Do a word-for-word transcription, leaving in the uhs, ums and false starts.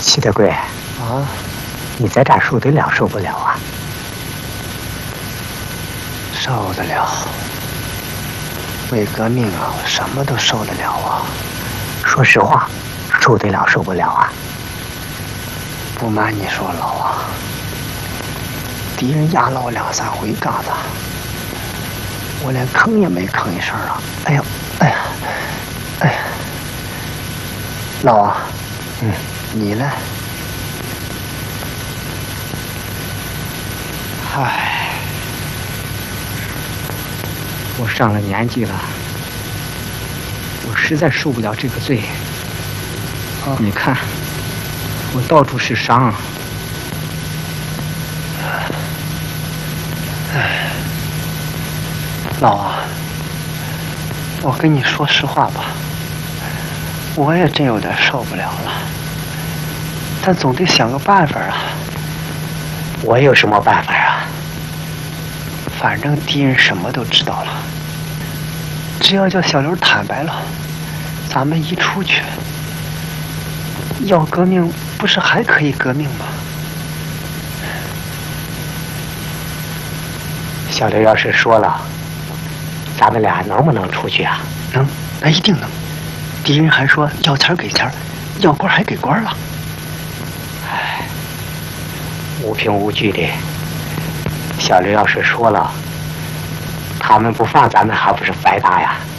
齐德贵啊， 你在这儿受得了受不了啊？ 受得了。为革命啊，我什么都受得了啊。 说实话，受得了受不了啊？ 不瞒你说，老王，敌人压了我两三回嘎子，我连吭也没吭一声啊！哎呦，哎呀，哎呀，老王， 嗯， 你呢？ 唉，我上了年纪了，我实在受不了这个罪。 啊、 你看，我到处是伤。 唉，老王，我跟你说实话吧，我也真有点受不了了，但总得想个办法啊。 我有什么办法啊？ 反正敌人什么都知道了，只要叫小刘坦白了，咱们一出去，要革命不是还可以革命吗？ 小刘要是说了，咱们俩能不能出去啊？ 能，那一定能。敌人还说要钱给钱，要官还给官了。 唉，无凭无据的，小刘要是说了，他们不放咱们还不是白搭呀？